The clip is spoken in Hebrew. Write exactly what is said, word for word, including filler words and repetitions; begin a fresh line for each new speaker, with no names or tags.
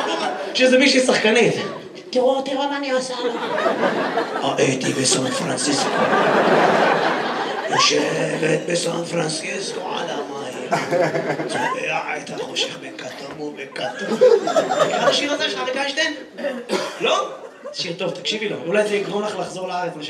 שזה מישהי שחקנית. תראו, תראו מה אני עושה. הייתי בסן פרנסיסקו. יושבת בסן פרנסיסקו על המים. צובע את החושך בכתום ובכתום. מכיר את השיר הזה של אריק איינשטיין? לא? שיר טוב, תקשיבי לו. אולי זה יגרום לך לחזור לארץ.